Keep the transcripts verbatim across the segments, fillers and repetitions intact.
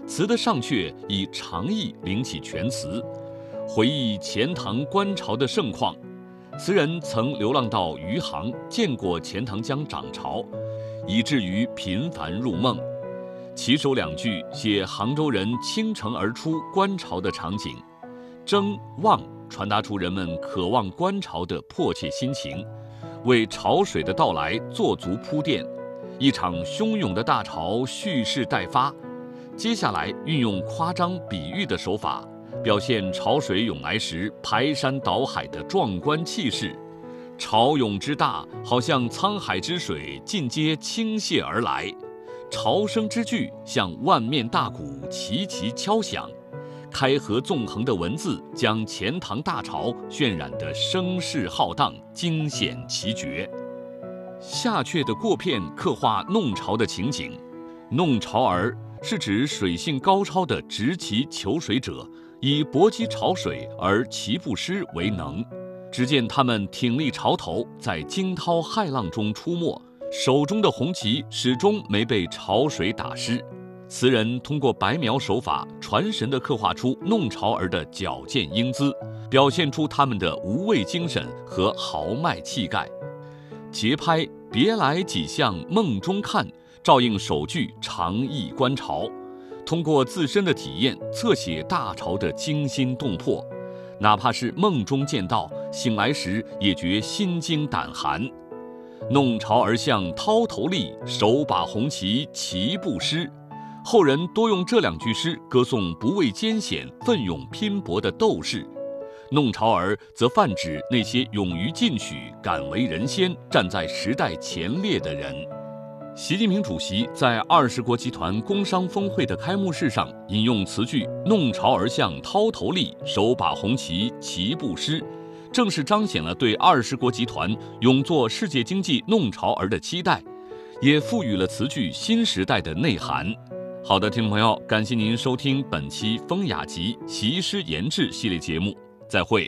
词的上阙以长意领起全词，回忆钱塘观潮的盛况。词人曾流浪到余杭，见过钱塘江涨潮，以至于频繁入梦。起首两句写杭州人倾城而出观潮的场景，征望传达出人们渴望观潮的迫切心情，为潮水的到来做足铺垫。一场汹涌的大潮蓄势待发，接下来运用夸张比喻的手法，表现潮水涌来时排山倒海的壮观气势。潮涌之大，好像沧海之水尽皆倾泻而来，潮声之巨像万面大鼓齐齐敲响，开合纵横的文字将钱塘大潮渲染得声势浩荡，惊险奇绝。下阙的过片刻画弄潮的情景，弄潮儿是指水性高超的执旗求水者，以搏击潮水而旗不失为能。只见他们挺立潮头，在惊涛骇浪中出没，手中的红旗始终没被潮水打湿。词人通过白描手法，传神地刻画出弄潮儿的矫健英姿，表现出他们的无畏精神和豪迈气概。节拍别来几向梦中看，照应首句长意观潮，通过自身的体验侧写大潮的惊心动魄，哪怕是梦中见到，醒来时也觉心惊胆寒。弄潮而向涛头立，手把红旗旗不失。后人多用这两句诗歌颂不畏艰险、奋勇拼搏的斗士。弄潮儿则泛指那些勇于进取、敢为人先、站在时代前列的人。习近平主席在二十国集团工商峰会的开幕式上引用词句“弄潮而向涛头立，手把红旗旗不失”，正是彰显了对二十国集团勇做世界经济弄潮儿的期待，也赋予了词句新时代的内涵。好的，听众朋友，感谢您收听本期《风雅集·习诗言志》系列节目，再会。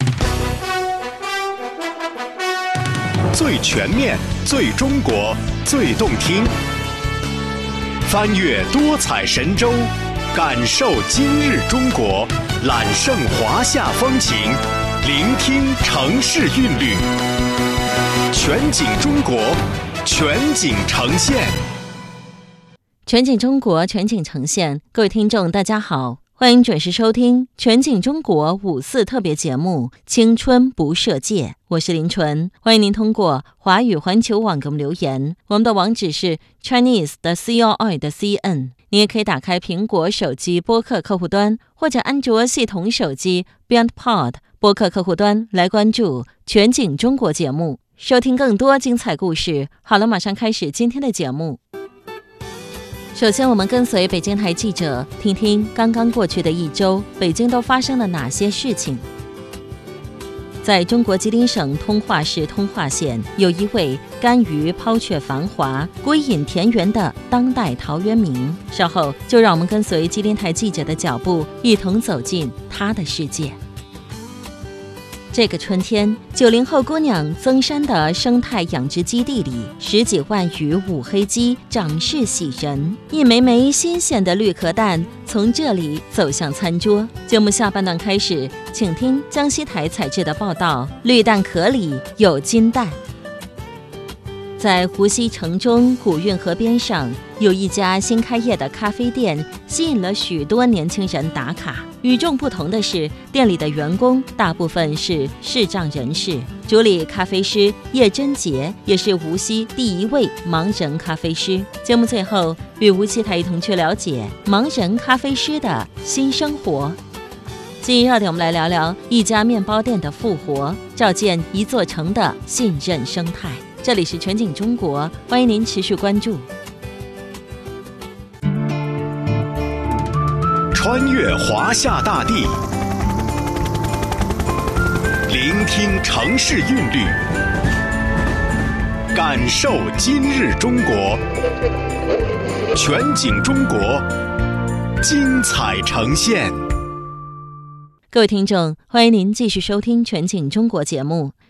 最全面、最中国、最动听，翻越多彩神州，感受今日中国，揽胜华夏风情，聆听城市韵律，全景中国，全景呈现。 全景中国，全景呈现。各位听众大家好，欢迎准时收听全景中国五四特别节目《青春不设界》，我是林纯。欢迎您通过华语环球网给我们留言，我们的网址是 Chinese 的 C O I 的 C N。你也可以打开苹果手机播客客户端，或者安卓系统手机 BeyondPod 播客客户端来关注全景中国节目，收听更多精彩故事。好了，马上开始今天的节目。首先，我们跟随北京台记者，听听刚刚过去的一周，北京都发生了哪些事情。在中国吉林省通化市通化县，有一位甘于抛却繁华、归隐田园的当代陶渊明。稍后就让我们跟随吉林台记者的脚步，一同走进他的世界。这个春天，九零后姑娘增山的生态养殖基地里，十几万羽五黑鸡长势喜人，一枚枚新鲜的绿壳蛋从这里走向餐桌。节目下半段开始，请听江西台采制的报道：绿蛋壳里有金蛋。在湖西城中古运河边上，有一家新开业的咖啡店，吸引了许多年轻人打卡。与众不同的是，店里的员工大部分是视障人士。主理咖啡师叶真杰也是无锡第一位盲人咖啡师。节目最后，与无锡台一同去了解盲人咖啡师的新生活。今日热点，我们来聊聊一家面包店的复活，照见一座城的信任生态。这里是全景中国，欢迎您持续关注。 穿越华夏大地，聆听城市韵律，感受今日中国，全景中国，精彩呈现。 各位听众，欢迎您继续收听全景中国节目。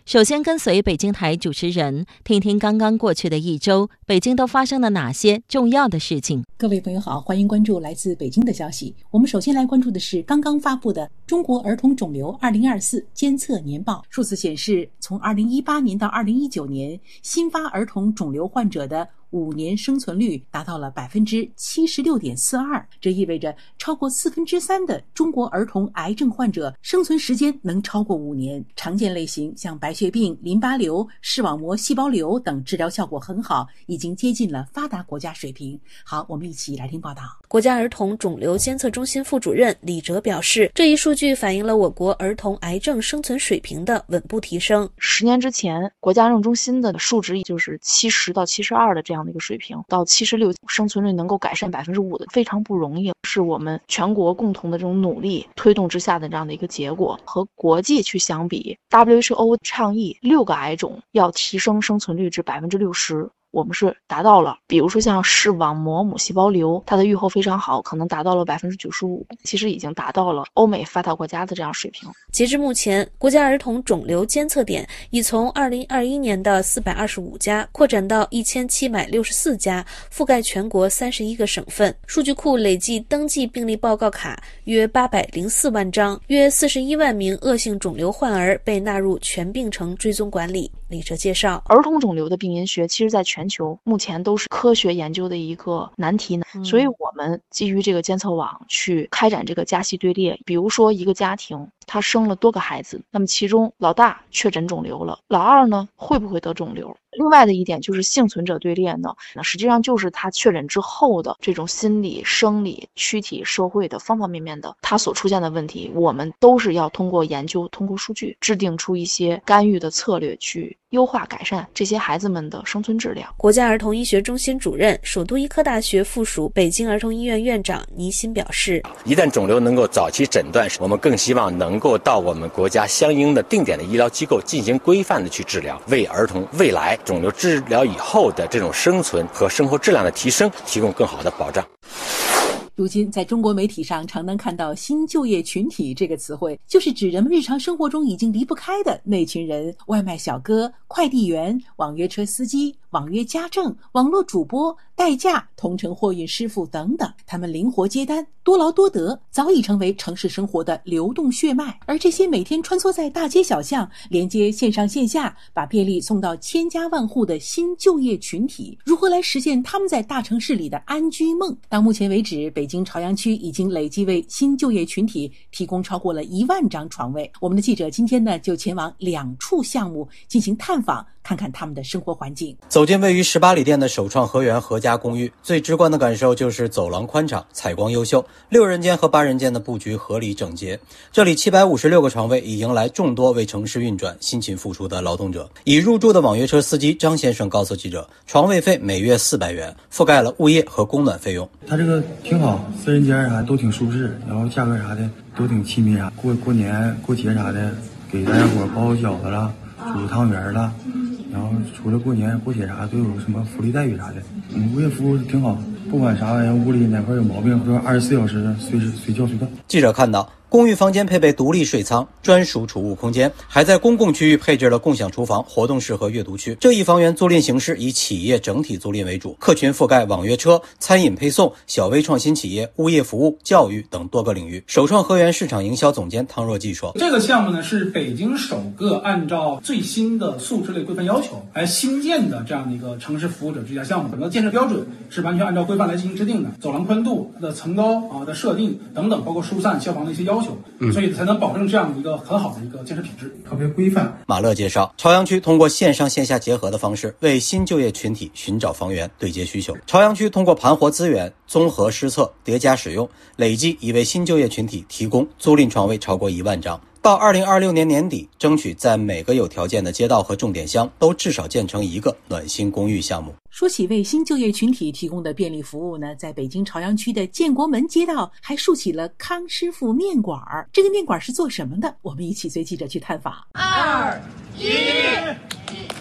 首先跟随北京台主持人，听听刚刚过去的一周，北京都发生了哪些重要的事情。 各位朋友好，欢迎关注来自北京的消息。我们首先来关注的是刚刚发布的中国儿童肿瘤二零二四监测年报。数字显示，从二零一八年到二零一九年，新发儿童肿瘤患者的五年生存率达到了百分之七十六点四二，这意味着超过四分之三的中国儿童癌症患者生存时间能超过五年。常见类型像白血病、淋巴瘤、视网膜细胞瘤等治疗效果很好，已经接近了发达国家水平。好，我们一起来听报道。 国家儿童肿瘤监测中心副主任李哲表示，这一数据反映了我国儿童癌症生存水平的稳步提升。 十年之前，国家癌症中心的数值就是七十到七十二的这样的一个水平，到七十六，生存率能够改善百分之五的，非常不容易，是我们全国共同的这种努力推动之下的这样的一个结果。和国际去相比 ，W H O 倡议六个癌种要提升生存率至百分之六十。我们是达到了，比如说像视网膜母细胞瘤，它的预后非常好，可能达到了百分之九十五，其实已经达到了欧美发达国家的这样水平。 截至目前，国家儿童肿瘤监测点已从二零二一年的四百二十五家扩展到一千七百六十四家，覆盖全国三十一个省份。数据库累计登记病例报告卡约八百零四万张，约四十一万名恶性肿瘤患儿被纳入全病程追踪管理。李哲介绍， 儿童肿瘤的病因学其实在全球目前都是科学研究的一个难题呢、嗯、所以我们基于这个监测网去开展这个家系队列。比如说一个家庭他生了多个孩子，那么其中老大确诊肿瘤了，老二呢会不会得肿瘤？另外的一点就是幸存者队列呢，那实际上就是他确诊之后的这种心理、生理、躯体、社会的方方面面的他所出现的问题，我们都是要通过研究、通过数据制定出一些干预的策略，去优化改善这些孩子们的生存质量。 国家儿童医学中心主任、首都医科大学附属北京儿童医院院长倪欣表示， 一旦肿瘤能够早期诊断，我们更希望能够到我们国家相应的定点的医疗机构进行规范的去治疗，为儿童未来肿瘤治疗以后的这种生存和生活质量的提升提供更好的保障。 如今在中国媒体上常能看到新就业群体这个词汇，就是指人们日常生活中已经离不开的那群人：外卖小哥、快递员、网约车司机、网约家政、网络主播、代驾、同城货运师傅等等。他们灵活接单，多劳多得，早已成为城市生活的流动血脉。而这些每天穿梭在大街小巷，连接线上线下，把便利送到千家万户的新就业群体，如何来实现他们在大城市里的安居梦？到目前为止，北京朝阳区已经累计为新就业群体提供超过了一万张床位。我们的记者今天呢，就前往两处项目进行探访，看看他们的生活环境。 走进位于十八里店的首创河源合家公寓，最直观的感受就是走廊宽敞，采光优秀，六人间和八人间的布局合理整洁。这里七百五十六个床位已迎来众多为城市运转辛勤付出的劳动者。已入住的网约车司机张先生告诉记者，床位费每月四百元，覆盖了物业和供暖费用。 他这个挺好，四人间啥都挺舒适，然后价格啥的都挺亲民啥，过过年过节啥的给大家伙包饺子了，煮汤圆了，然后除了过年过节啥都有什么福利待遇啥的。嗯，物业服务挺好，不管啥玩意儿，屋里哪块有毛病，都二十四小时随时随叫随到。 记者看到，公寓房间配备独立睡舱、专属储物空间，还在公共区域配置了共享厨房、活动室和阅读区。这一房源租赁形式以企业整体租赁为主，客群覆盖网约车、餐饮配送、小微创新企业、物业服务、教育等多个领域。首创河源市场营销总监汤若季说， 这个项目呢是北京首个按照最新的素质类规范要求来新建的这样的一个城市服务者之家项目。整个建设标准是完全按照规范来进行制定的，走廊宽度、它的层高啊的设定等等，包括疏散、消防的一些要求。所以才能保证这样一个很好的一个建设品质，特别规范。 马乐介绍，朝阳区通过线上线下结合的方式，为新就业群体寻找房源，对接需求。朝阳区通过盘活资源、综合施策、叠加使用，累计已为新就业群体提供租赁床位超过一万张。到二零二六年年底，争取在每个有条件的街道和重点乡都至少建成一个暖心公寓项目。 说起为新就业群体提供的便利服务呢，在北京朝阳区的建国门街道还竖起了康师傅面馆。这个面馆是做什么的？我们一起随记者去探访。 二一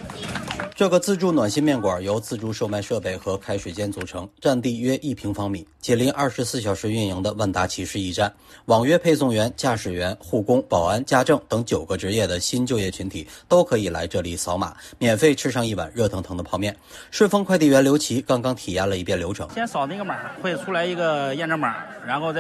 这个自助暖心面馆由自助售卖设备和开水间组成，占地约一平方米，紧邻二十四小时运营的万达骑士驿站。网约配送员、驾驶员、护工、保安、家政等九个职业的新就业群体都可以来这里扫码，免费吃上一碗热腾腾的泡面。顺丰快递员刘琦刚刚体验了一遍流程， 先扫那个码，会出来一个验证码，然后再